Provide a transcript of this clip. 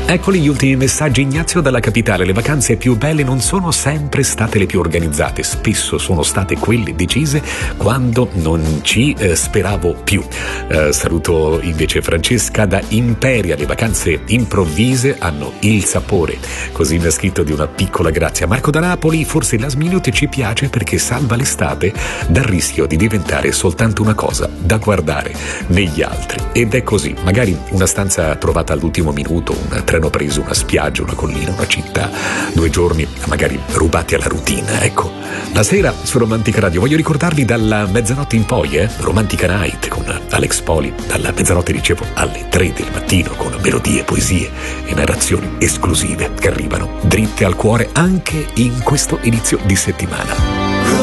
Eccoli gli ultimi messaggi. Ignazio dalla capitale: le vacanze più belle non sono sempre state le più organizzate, spesso sono state quelle decise quando non ci speravo più. Saluto invece Francesca da Imperia: le vacanze improvvise hanno il sapore, così mi ha scritto, di una piccola grazia. Marco da Napoli: forse last minute ci piace perché salva l'estate dal rischio di diventare soltanto una cosa da guardare negli altri, ed è così. Magari una stanza trovata all'ultimo minuto, un treno preso, una spiaggia, una collina, una città, 2 giorni magari rubati alla routine. Ecco, la sera su Romantica Radio voglio ricordarvi dalla mezzanotte in poi, Romantica Night con Alex Poli, dalla mezzanotte dicevo alle 3 del mattino, con melodie, poesie e narrazioni esclusive che arrivano dritte al cuore anche in questo inizio di settimana.